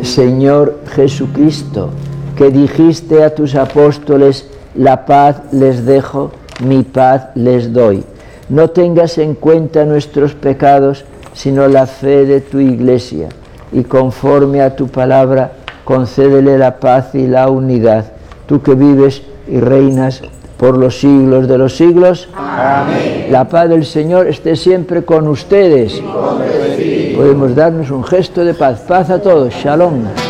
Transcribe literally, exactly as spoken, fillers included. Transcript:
Señor Jesucristo, que dijiste a tus apóstoles, la paz les dejo, mi paz les doy. No tengas en cuenta nuestros pecados, sino la fe de tu Iglesia, y conforme a tu palabra, concédele la paz y la unidad, tú que vives y reinas por los siglos de los siglos. Amén. La paz del Señor esté siempre con ustedes. Y con tu espíritu. Podemos darnos un gesto de paz. Paz a todos. Shalom.